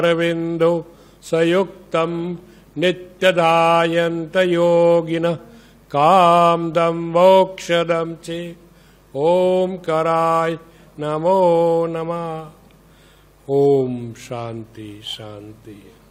अरविन्दो सयुक्तं नित्यदायन्त योगिनः कामदं मोक्षदं चेत् ओंकाराय नमो नमः। ओम शांति शांति।